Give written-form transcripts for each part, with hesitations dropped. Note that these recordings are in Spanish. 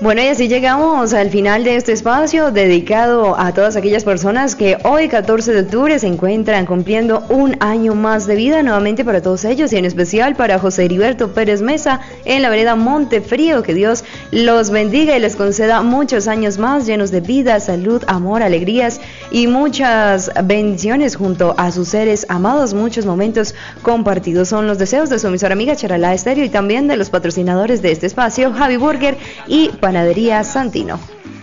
Bueno, y así llegamos al final de este espacio dedicado a todas aquellas personas que hoy, 14 de octubre, se encuentran cumpliendo un año más de vida. Nuevamente para todos ellos y en especial para José Heriberto Pérez Mesa en la vereda Montefrío. Que Dios los bendiga y les conceda muchos años más llenos de vida, salud, amor, alegrías y muchas bendiciones junto a sus seres amados. Muchos momentos compartidos son los deseos de su emisora amiga Charalá Estéreo y también de los patrocinadores de este espacio, Javi Burger y Panadería Santino.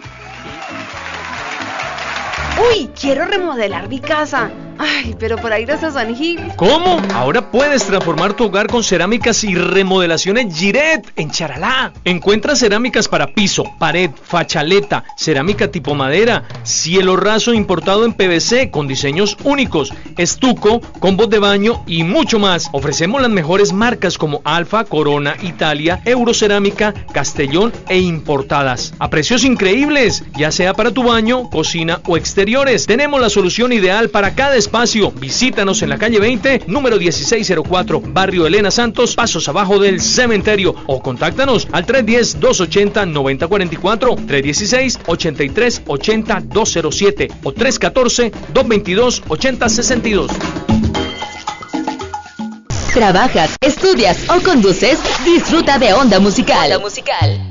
Uy, quiero remodelar mi casa. Ay, pero para ir hasta San Gil. ¿Cómo? Ahora puedes transformar tu hogar con cerámicas y remodelaciones Giret en Charalá. Encuentra cerámicas para piso, pared, fachaleta, cerámica tipo madera, cielo raso importado en PVC con diseños únicos, estuco, combos de baño y mucho más. Ofrecemos las mejores marcas como Alfa, Corona, Italia, Eurocerámica, Castellón e importadas. A precios increíbles, ya sea para tu baño, cocina o exteriores. Tenemos la solución ideal para cada espacio. Visítanos en la calle 20, número 1604, barrio Elena Santos, pasos abajo del cementerio, o contáctanos al 310-280-9044, 316-8380-207 o 314-222-8062. Trabajas, estudias o conduces, disfruta de Onda Musical.